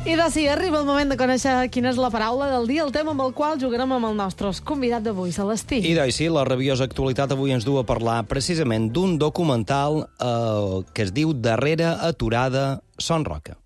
I doncs sí, arriba el moment de conèixer quina és la paraula del dia, el tema amb el qual jugarem amb el nostre convidat d'avui, Celestí. I doncs sí, la rabiosa actualitat avui ens du a parlar precisament d'un documental que es diu Darrere aturada Son Roca.